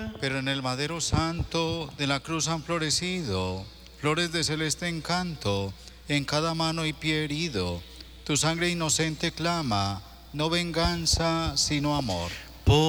Pero en el madero santo de la cruz han florecido flores de celeste encanto, en cada mano y pie herido. Tu sangre inocente clama, no venganza, sino amor.